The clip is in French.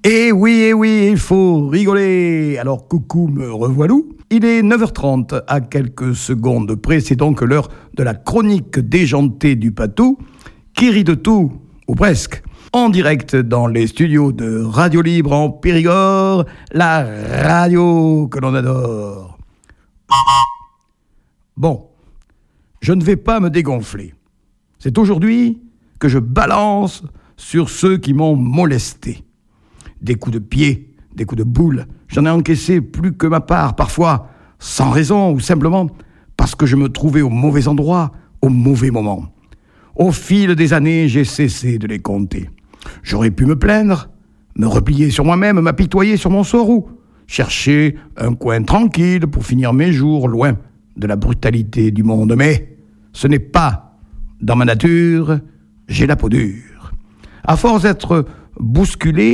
Eh oui, il faut rigoler. Alors coucou, me revoilou. Il est 9h30 à quelques secondes près. C'est donc l'heure de la chronique déjantée du Patou, qui rit de tout, ou presque. En direct dans les studios de Radio Libre en Périgord, la radio que l'on adore. Bon, je ne vais pas me dégonfler. C'est aujourd'hui que je balance sur ceux qui m'ont molesté. Des coups de pied, des coups de boule, j'en ai encaissé plus que ma part, parfois sans raison ou simplement parce que je me trouvais au mauvais endroit, au mauvais moment. Au fil des années, j'ai cessé de les compter. J'aurais pu me plaindre, me replier sur moi-même, m'apitoyer sur mon sort ou chercher un coin tranquille pour finir mes jours loin de la brutalité du monde. Mais ce n'est pas dans ma nature, j'ai la peau dure. À force d'être bousculé,